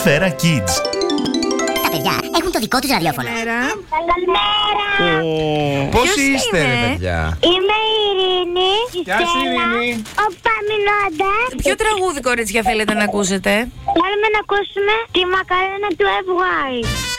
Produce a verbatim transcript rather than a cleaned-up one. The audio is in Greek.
Σφαίρα Kids. Τα παιδιά έχουν το δικό τους ραδιόφωνο. Καλημέρα. Πώς είστε, ρε παιδιά? Είμαι η Ειρήνη. Γεια σου, Ειρήνη. Ο Παμινώντας. Ποιο τραγούδι, κορίτσια, θέλετε να ακούσετε? Θέλουμε να ακούσουμε τη μακαρένα του F Y.